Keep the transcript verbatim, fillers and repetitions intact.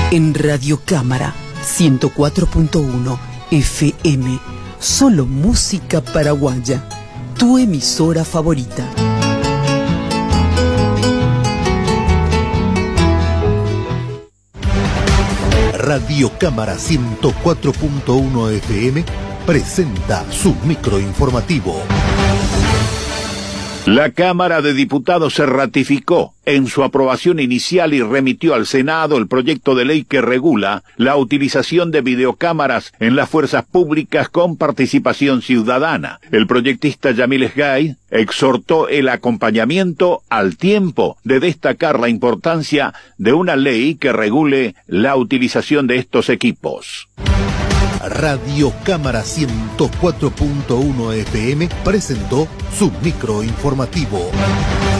En Radio Cámara ciento cuatro punto uno F M, solo música paraguaya, tu emisora favorita. Radio Cámara ciento cuatro punto uno F M presenta su microinformativo. La Cámara de Diputados se ratificó en su aprobación inicial y remitió al Senado el proyecto de ley que regula la utilización de videocámaras en las fuerzas públicas con participación ciudadana. El proyectista Yamil Esgay exhortó el acompañamiento al tiempo de destacar la importancia de una ley que regule la utilización de estos equipos. Radio Cámara ciento cuatro punto uno F M presentó su microinformativo.